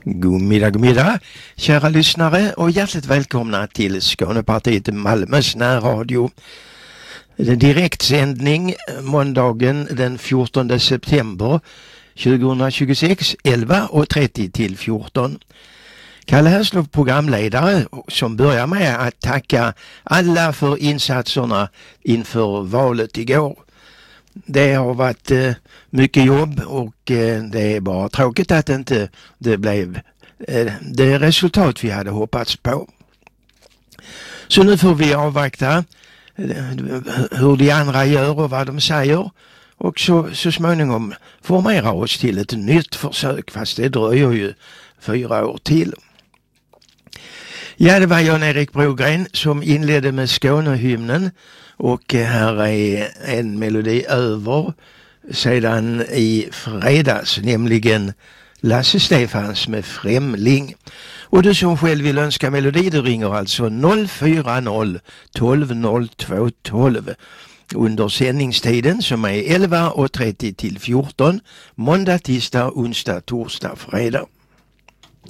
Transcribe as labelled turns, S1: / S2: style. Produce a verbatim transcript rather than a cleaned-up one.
S1: God middag, god middag, kära lyssnare och hjärtligt välkomna till Skånepartiet Malmös närradio. Direktsändning måndagen den fjortonde september tjugohundratjugosex, elva och trettio till fjorton. Kalle Härslov, programledare, som börjar med att tacka alla för insatserna inför valet igår. Det har varit eh, mycket jobb och eh, det är bara tråkigt att inte det blev eh, det resultat vi hade hoppats på. Så nu får vi avvakta eh, hur de andra gör och vad de säger och så, så småningom formera oss till ett nytt försök, fast det dröjer ju fyra år till. Ja, det var Jan-Erik Brogren som inledde med Skånehymnen. Och här är en melodi över sedan i fredags, nämligen Lasse Stefans med Främling. Och du som själv vill önska melodi, du ringer alltså noll fyra noll tolv noll två tolv under sändningstiden som är elva och trettio till fjorton, måndag, tisdag, onsdag, torsdag, fredag.